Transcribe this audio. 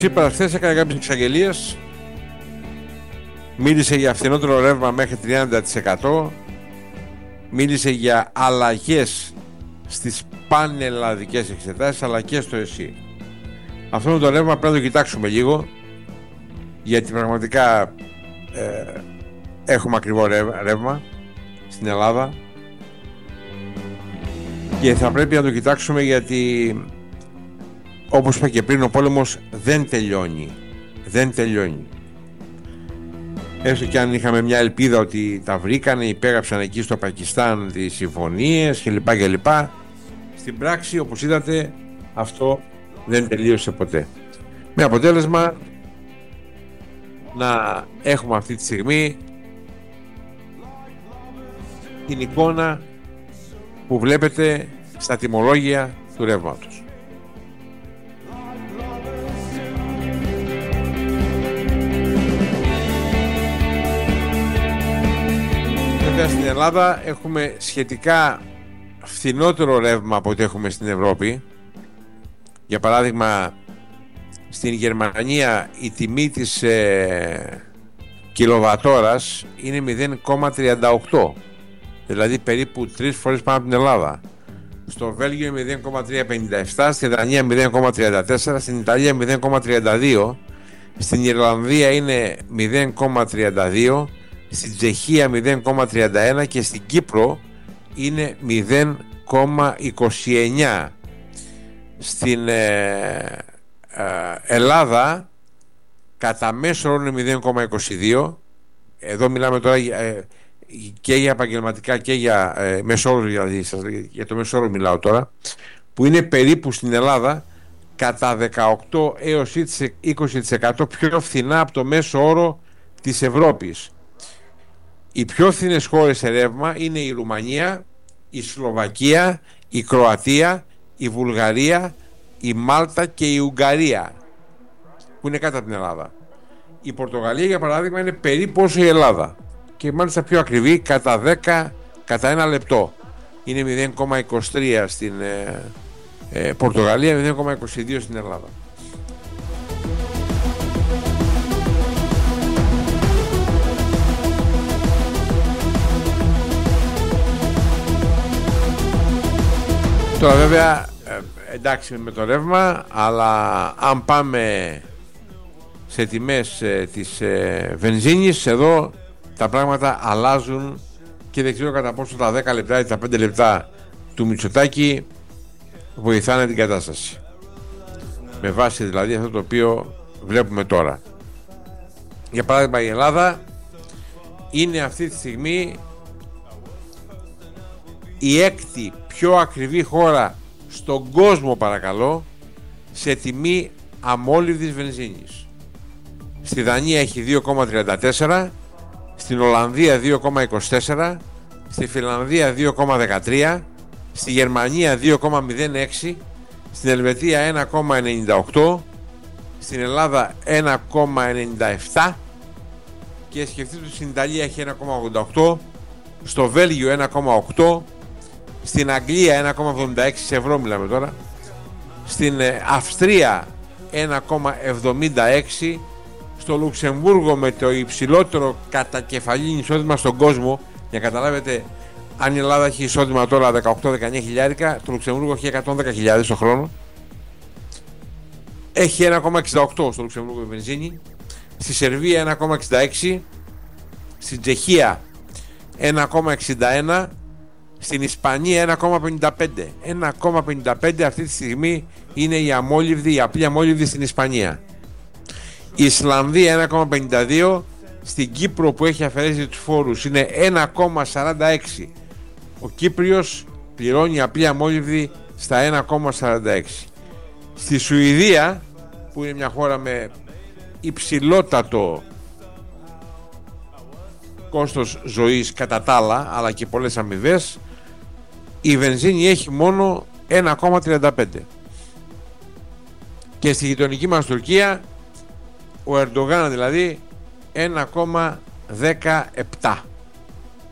Τσίπρας χθες έκανε κάποιες εξαγγελίες. Μίλησε για φθηνότερο ρεύμα μέχρι 30%. Μίλησε για αλλαγές στις πανελλαδικές εξετάσεις αλλά και στο ΕΣΥ. Αυτό το ρεύμα πρέπει να το κοιτάξουμε λίγο, γιατί πραγματικά έχουμε ακριβό ρεύμα στην Ελλάδα και θα πρέπει να το κοιτάξουμε, γιατί όπως είπα και πριν, ο πόλεμος δεν τελειώνει. Έστω και αν είχαμε μια ελπίδα ότι τα βρήκανε, υπέγραψαν εκεί στο Πακιστάν τις συμφωνίες κλπ. Στην πράξη, όπως είδατε, αυτό δεν τελείωσε ποτέ. Με αποτέλεσμα να έχουμε αυτή τη στιγμή την εικόνα που βλέπετε στα τιμολόγια του ρεύματος. Βέβαια στην Ελλάδα έχουμε σχετικά φθηνότερο ρεύμα από ό,τι έχουμε στην Ευρώπη. Για παράδειγμα, στην Γερμανία η τιμή της κιλοβατόρας είναι 0,38, δηλαδή περίπου 3 φορές πάνω από την Ελλάδα. Στο Βέλγιο είναι 0,357, στην Δανία 0,34, στην Ιταλία 0,32, στην Ιρλανδία είναι 0,32, στην Τσεχία 0,31 και στην Κύπρο είναι 0,29. Στην Ελλάδα κατά μέσο όρο είναι 0,22. Εδώ μιλάμε τώρα και για επαγγελματικά και για μέσο όρο, δηλαδή για το μέσο όρο μιλάω τώρα, που είναι περίπου στην Ελλάδα κατά 18 έως 20% πιο φθηνά από το μέσο όρο της Ευρώπης. Οι πιο φθηνές χώρες σε ρεύμα είναι η Ρουμανία, η Σλοβακία, η Κροατία, η Βουλγαρία, η Μάλτα και η Ουγγαρία, που είναι κάτω από την Ελλάδα. Η Πορτογαλία, για παράδειγμα, είναι περίπου όσο η Ελλάδα και μάλιστα πιο ακριβή, κατά 10, κατά ένα λεπτό. Είναι 0,23 στην Πορτογαλία, 0,22 στην Ελλάδα. Τώρα βέβαια εντάξει με το ρεύμα, αλλά αν πάμε σε τιμές της βενζίνης, εδώ τα πράγματα αλλάζουν και δεν ξέρω κατά πόσο τα 10 λεπτά ή τα 5 λεπτά του Μητσοτάκη βοηθάνε την κατάσταση, με βάση δηλαδή αυτό το οποίο βλέπουμε τώρα. Για παράδειγμα, η Ελλάδα είναι αυτή τη στιγμή η έκτη πιο ακριβή χώρα στον κόσμο, παρακαλώ, σε τιμή αμόλυβδης βενζίνης. Στη Δανία έχει 2,34, στην Ολλανδία 2,24, στη Φιλανδία 2,13, στη Γερμανία 2,06, στην Ελβετία 1,98, στην Ελλάδα 1,97 και σκεφτείτε ότι στην Ιταλία έχει 1,88, στο Βέλγιο 1,8, στην Αγγλία 1,76 ευρώ μιλάμε τώρα, στην Αυστρία 1,76, στο Λουξεμβούργο με το υψηλότερο κατακεφαλήν εισόδημα στον κόσμο, για να καταλάβετε, αν η Ελλάδα έχει εισόδημα τώρα 18-19 χιλιάρικα, το Λουξεμβούργο έχει 110.000 το χρόνο, έχει 1,68 στο Λουξεμβούργο η βενζίνη, στη Σερβία 1,66, στην Τσεχία 1,61, στην Ισπανία 1,55. 1,55 αυτή τη στιγμή είναι η απλή αμόλυβδη στην Ισπανία. Η Ισλανδία 1,52, στην Κύπρο που έχει αφαιρέσει τους φόρους είναι 1,46. Ο Κύπριος πληρώνει απλή αμόλυβδη στα 1,46. Στη Σουηδία, που είναι μια χώρα με υψηλότατο κόστος ζωής κατά τα άλλα, αλλά και πολλές αμοιβές, η βενζίνη έχει μόνο 1,35. Και στη γειτονική μας Τουρκία, ο Ερντογάν δηλαδή 1,17.